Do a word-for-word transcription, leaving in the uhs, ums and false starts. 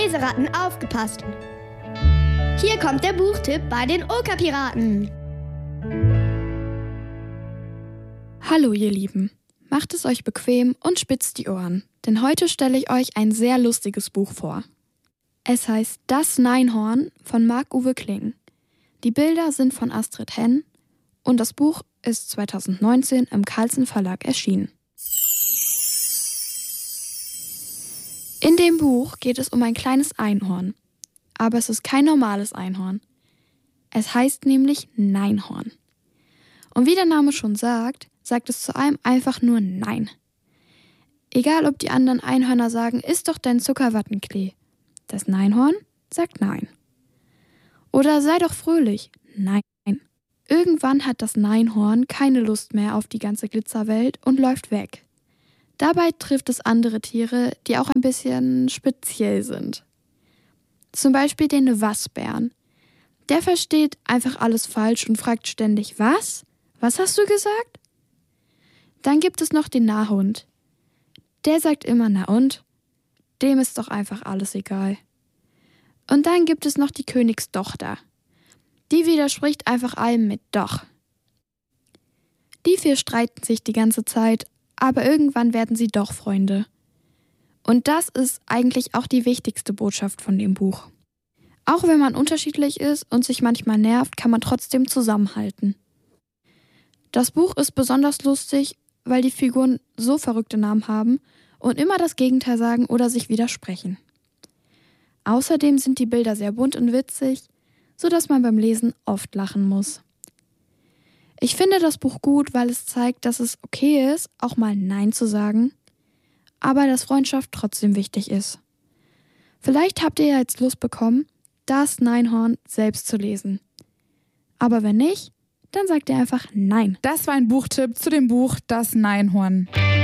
Leseratten, aufgepasst! Hier kommt der Buchtipp bei den Okerpiraten. Hallo ihr Lieben, macht es euch bequem und spitzt die Ohren, denn heute stelle ich euch ein sehr lustiges Buch vor. Es heißt Das Neinhorn von Marc-Uwe Kling. Die Bilder sind von Astrid Henn und das Buch ist zweitausendneunzehn im Carlsen Verlag erschienen. In dem Buch geht es um ein kleines Einhorn, aber es ist kein normales Einhorn. Es heißt nämlich Neinhorn. Und wie der Name schon sagt, sagt es zu allem einfach nur Nein. Egal ob die anderen Einhörner sagen, iss doch dein Zuckerwattenklee. Das Neinhorn sagt Nein. Oder sei doch fröhlich. Nein. Irgendwann hat das Neinhorn keine Lust mehr auf die ganze Glitzerwelt und läuft weg. Dabei trifft es andere Tiere, die auch ein bisschen speziell sind. Zum Beispiel den Wasbären. Der versteht einfach alles falsch und fragt ständig, was? Was hast du gesagt? Dann gibt es noch den Nahhund. Der sagt immer, na und? Dem ist doch einfach alles egal. Und dann gibt es noch die Königstochter. Die widerspricht einfach allem mit Doch. Die vier streiten sich die ganze Zeit, aber irgendwann werden sie doch Freunde. Und das ist eigentlich auch die wichtigste Botschaft von dem Buch. Auch wenn man unterschiedlich ist und sich manchmal nervt, kann man trotzdem zusammenhalten. Das Buch ist besonders lustig, weil die Figuren so verrückte Namen haben und immer das Gegenteil sagen oder sich widersprechen. Außerdem sind die Bilder sehr bunt und witzig, sodass man beim Lesen oft lachen muss. Ich finde das Buch gut, weil es zeigt, dass es okay ist, auch mal Nein zu sagen, aber dass Freundschaft trotzdem wichtig ist. Vielleicht habt ihr ja jetzt Lust bekommen, Das Neinhorn selbst zu lesen. Aber wenn nicht, dann sagt ihr einfach Nein. Das war ein Buchtipp zu dem Buch Das Neinhorn.